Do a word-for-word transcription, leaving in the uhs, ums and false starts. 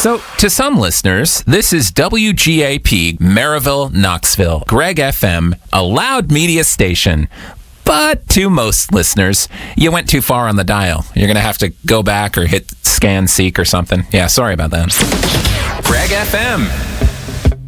So, to some listeners, this is W G A P, Maryville, Knoxville, Greg F M, a loud media station. But to most listeners, you went too far on the dial. You're going to have to go back or hit scan seek or something. Yeah, sorry about that. Greg F M.